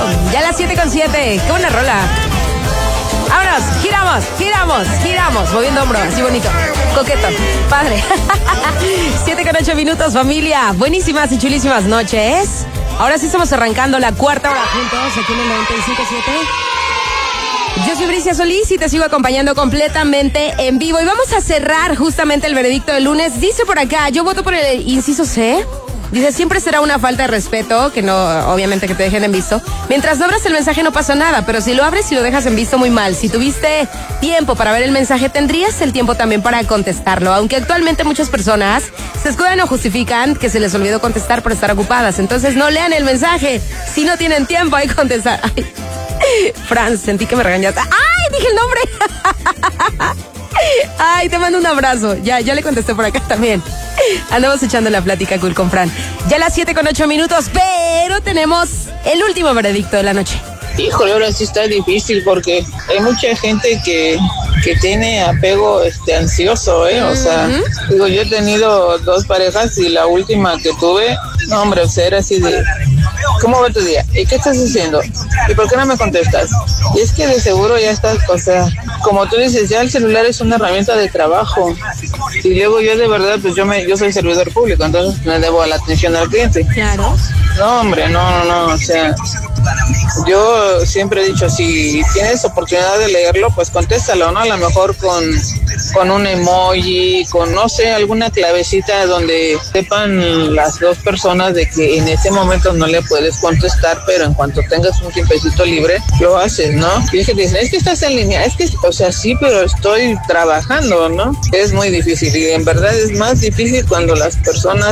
Ya a las 7:07. Qué buena rola. Vámonos, giramos, moviendo hombro, así bonito, coqueto, padre. 7:08, familia. Buenísimas y chulísimas noches. Ahora sí estamos arrancando la cuarta hora juntos aquí en el 95.7. Yo soy Bricia Solís y te sigo acompañando completamente en vivo. Y vamos a cerrar justamente el veredicto del lunes. Dice por acá, yo voto por el inciso C. Dice, siempre será una falta de respeto, que no, obviamente que te dejen en visto. Mientras no abras el mensaje no pasa nada, pero si lo abres y lo dejas en visto, muy mal. Si tuviste tiempo para ver el mensaje, tendrías el tiempo también para contestarlo. Aunque actualmente muchas personas se escudan o justifican que se les olvidó contestar por estar ocupadas. Entonces no lean el mensaje si no tienen tiempo ahí contestar. Ay, Franz, sentí que me regañaste. ¡Ay, dije el nombre! Ay, te mando un abrazo. Ya le contesté por acá también. Andamos echando la plática cool con Fran. Ya a las 7:08, pero tenemos el último veredicto de la noche. Híjole, ahora sí está difícil porque hay mucha gente que tiene apego ansioso, o sea, digo, yo he tenido 2 parejas y la última que tuve, no hombre, o sea, era así de, ¿cómo va tu día? ¿Y qué estás haciendo? ¿Y por qué no me contestas? Y es que de seguro ya estás, o sea, como tú dices, ya el celular es una herramienta de trabajo. Y luego yo de verdad, pues yo soy servidor público, entonces me debo a la atención al cliente. Claro. No, hombre, no, o sea, yo siempre he dicho, si tienes oportunidad de leerlo, pues contéstalo, ¿no? A lo mejor con un emoji, con, no sé, alguna clavecita donde sepan las 2 personas de que en ese momento no le puedes contestar, pero en cuanto tengas un tiempecito libre, lo haces, ¿no? Y es que te dicen, es que estás en línea, es que, o sea, sí, pero estoy trabajando, ¿no? Es muy difícil y en verdad es más difícil cuando las personas